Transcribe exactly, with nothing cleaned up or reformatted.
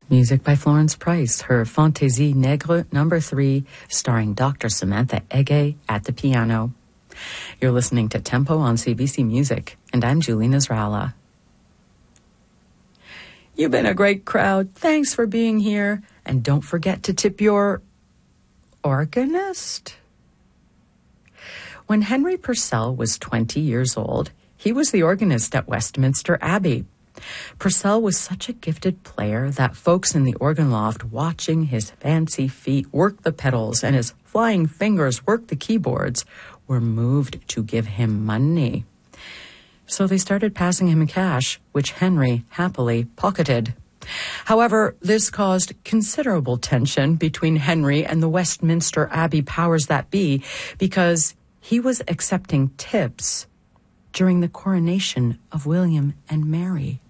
Music by Florence Price, her Fantaisie Negre number three, starring Doctor Samantha Ege at the piano. You're listening to Tempo on C B C Music, and I'm Julie Nasrallah. You've been a great crowd. Thanks for being here. And don't forget to tip your organist. When Henry Purcell was twenty years old, he was the organist at Westminster Abbey. Purcell was such a gifted player that folks in the organ loft, watching his fancy feet work the pedals and his flying fingers work the keyboards, were moved to give him money. So they started passing him cash, which Henry happily pocketed. However, this caused considerable tension between Henry and the Westminster Abbey powers that be, because he was accepting tips during the coronation of William and Mary.